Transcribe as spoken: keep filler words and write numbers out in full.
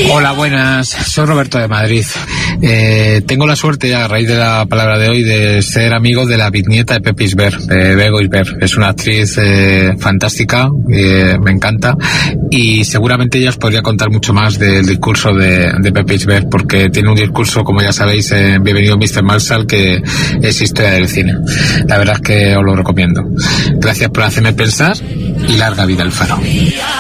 Hola, buenas. Soy Roberto de Madrid. Eh, tengo la suerte, a raíz de la palabra de hoy, de ser amigo de la bisnieta de Pepe Isbert, de Bego Isbert. Es una actriz eh, fantástica, eh, me encanta, y seguramente ella os podría contar mucho más del discurso de, de Pepe Isbert, porque tiene un discurso, como ya sabéis, en Bienvenido mister Marshall, que es historia del cine. La verdad es que os lo recomiendo. Gracias por hacerme pensar y larga vida al Faro.